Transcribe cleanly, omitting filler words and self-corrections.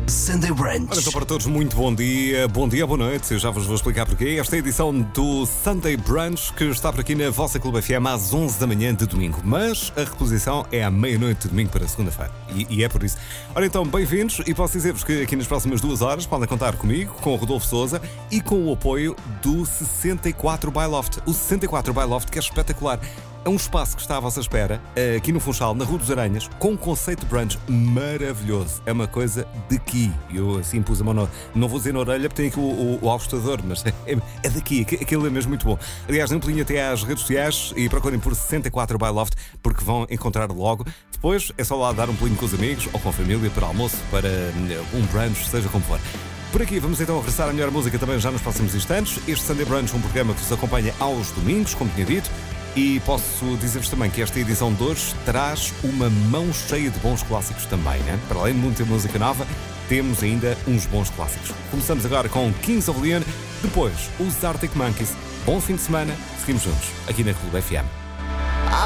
Sunday Brunch. Ora, então para todos, muito bom dia, boa noite. Eu já vos vou explicar porquê. Esta é a edição do Sunday Brunch que está por aqui na vossa Clube FM às 11 da manhã de domingo. Mas a reposição é à meia-noite de domingo para segunda-feira. E é por isso. Ora então, bem-vindos e posso dizer-vos que aqui nas próximas 2 horas podem contar comigo, com o Rodolfo Sousa e com o apoio do 64 by Loft. O 64 by Loft, que é espetacular. É um espaço que está à vossa espera, aqui no Funchal, na Rua dos Aranhas, com um conceito de brunch maravilhoso. É uma coisa daqui. Eu assim pus a mão, não vou dizer na orelha porque tem aqui o ajustador, mas é daqui. Aquilo é mesmo muito bom. Aliás, dêem um pulinho até às redes sociais e procurem por 64 by Loft, porque vão encontrar logo. Depois é só lá dar um pulinho com os amigos ou com a família para almoço, para um brunch, seja como for. Por aqui vamos então regressar à melhor música também já nos próximos instantes. Este Sunday Brunch é um programa que vos acompanha aos domingos, como tinha dito. E posso dizer-vos também que esta edição de hoje traz uma mão cheia de bons clássicos também, né? Para além de muita música nova, temos ainda uns bons clássicos. Começamos agora com Kings of Leon, depois os Arctic Monkeys. Bom fim de semana, seguimos juntos aqui na Clube FM.